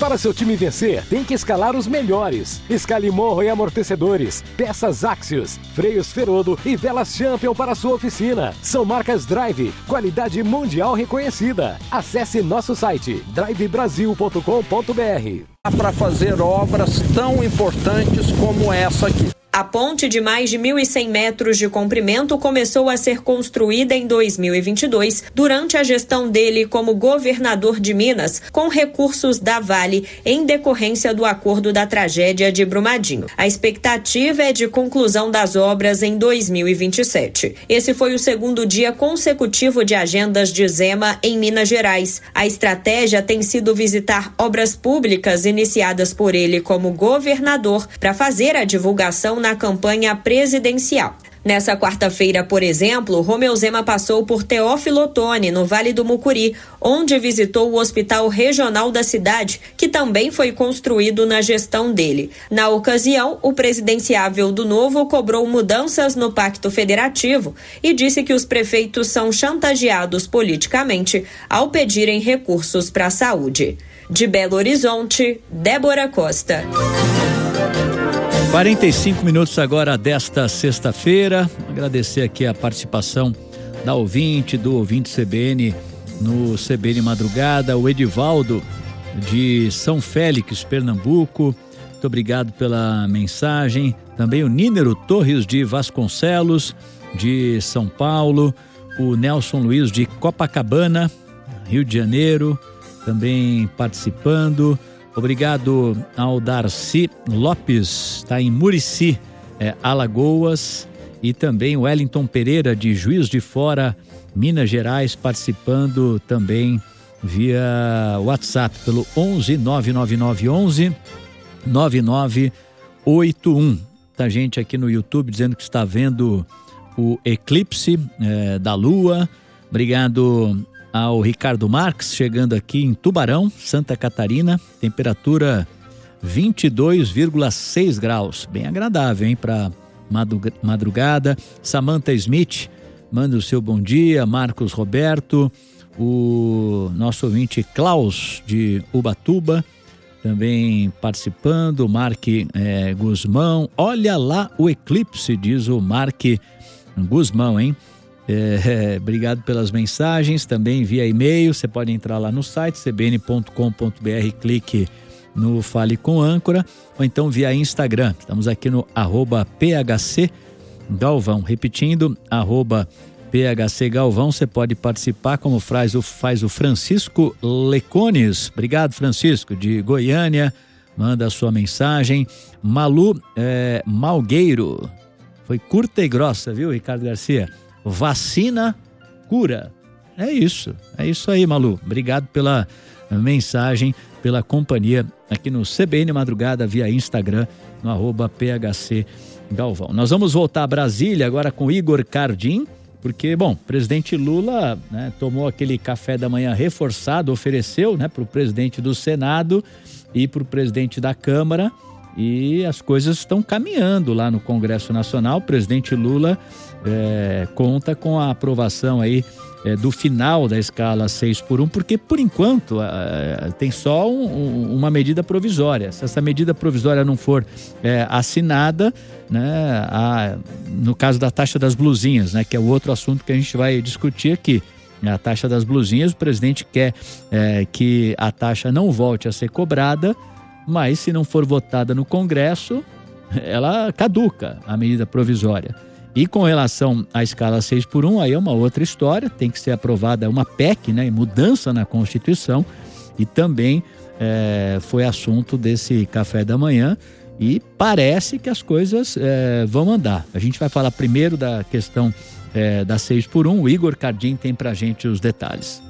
Para seu time vencer, tem que escalar os melhores. Escale morro e amortecedores, peças Axios, freios Ferodo e velas Champion para sua oficina. São marcas Drive, qualidade mundial reconhecida. Acesse nosso site drivebrasil.com.br. Para fazer obras tão importantes como essa aqui. A ponte de mais de 1.100 metros de comprimento começou a ser construída em 2022, durante a gestão dele como governador de Minas, com recursos da Vale, em decorrência do acordo da tragédia de Brumadinho. A expectativa é de conclusão das obras em 2027. Esse foi o segundo dia consecutivo de agendas de Zema em Minas Gerais. A estratégia tem sido visitar obras públicas iniciadas por ele como governador para fazer a divulgação na campanha presidencial. Nessa quarta-feira, por exemplo, Romeu Zema passou por Teófilo Otoni, no Vale do Mucuri, onde visitou o Hospital Regional da cidade, que também foi construído na gestão dele. Na ocasião, o presidenciável do Novo cobrou mudanças no Pacto Federativo e disse que os prefeitos são chantageados politicamente ao pedirem recursos para a saúde. De Belo Horizonte, Débora Costa. 45 minutos agora desta sexta-feira. Agradecer aqui a participação do ouvinte CBN no CBN Madrugada, o Edivaldo de São Félix, Pernambuco. Muito obrigado pela mensagem. Também o Nínero Torres de Vasconcelos, de São Paulo. O Nelson Luiz de Copacabana, Rio de Janeiro, também participando. Obrigado ao Darcy Lopes, está em Murici, Alagoas, e também o Wellington Pereira de Juiz de Fora, Minas Gerais, participando também via WhatsApp pelo 11 999 11 9981. Tá gente aqui no YouTube dizendo que está vendo o eclipse da Lua. Obrigado ao Ricardo Marques, chegando aqui em Tubarão, Santa Catarina, temperatura 22,6 graus, bem agradável, hein, para madrugada. Samantha Smith, manda o seu bom dia. Marcos Roberto, o nosso ouvinte Klaus de Ubatuba, também participando. Mark Guzmão, olha lá o eclipse, diz o Mark Guzmão, hein? Obrigado pelas mensagens, também via e-mail. Você pode entrar lá no site cbn.com.br, clique no Fale com Âncora, ou então via Instagram. Estamos aqui no @PHC Galvão, repetindo, @PHC Galvão. Você pode participar, como faz o Francisco Lecones. Obrigado, Francisco, de Goiânia, manda a sua mensagem. Malu Malgueiro, foi curta e grossa, viu, Ricardo Garcia? Vacina cura. É isso aí, Malu. Obrigado pela mensagem, pela companhia aqui no CBN Madrugada via Instagram, no @PHC Galvão. Nós vamos voltar a Brasília agora com Igor Cardim, porque, bom, o presidente Lula, né, tomou aquele café da manhã reforçado, ofereceu, né, para o presidente do Senado e para o presidente da Câmara, e as coisas estão caminhando lá no Congresso Nacional. O presidente Lula conta com a aprovação aí do final da escala 6x1, porque por enquanto tem só uma medida provisória. Se essa medida provisória não for assinada, né, no caso da taxa das blusinhas, né, que é o outro assunto que a gente vai discutir aqui, a taxa das blusinhas, o presidente quer que a taxa não volte a ser cobrada, mas se não for votada no Congresso, ela caduca, a medida provisória. E com relação à escala 6x1, aí é uma outra história, tem que ser aprovada uma PEC, né, mudança na Constituição, e também foi assunto desse café da manhã, e parece que as coisas vão andar. A gente vai falar primeiro da questão da 6x1, o Igor Cardim tem pra gente os detalhes.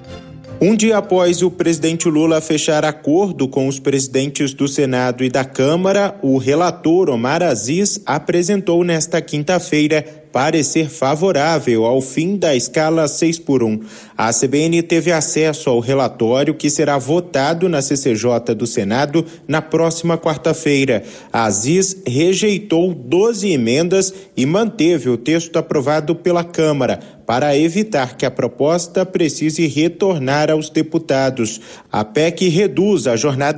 Um dia após o presidente Lula fechar acordo com os presidentes do Senado e da Câmara, o relator Omar Aziz apresentou nesta quinta-feira parecer favorável ao fim da escala 6x1. A CBN teve acesso ao relatório que será votado na CCJ do Senado na próxima quarta-feira. Aziz rejeitou 12 emendas e manteve o texto aprovado pela Câmara, para evitar que a proposta precise retornar aos deputados. A PEC reduz a jornada